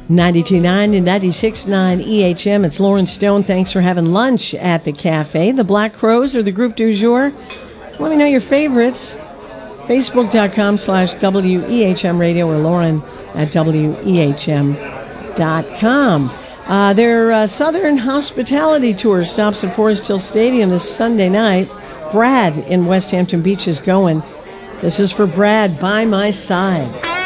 92.9 and 96.9 EHM. It's Lauren Stone. Thanks for having lunch at the cafe. The Black Crowes are the group du jour. Let me know your favorites. Facebook.com/WEHM Radio or Lauren at WEHM.com. Their Southern Hospitality Tour stops at Forest Hill Stadium this Sunday night. Brad in West Hampton Beach is going. This is for Brad, By My Side.